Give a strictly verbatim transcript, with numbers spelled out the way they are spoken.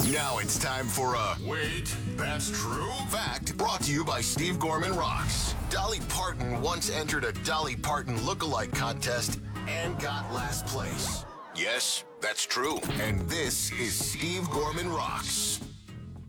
Now it's time for a Wait, That's True? Fact brought to you by Steve Gorman Rocks. Dolly Parton once entered a Dolly Parton lookalike contest and got last place. Yes, that's true. And this is Steve Gorman Rocks.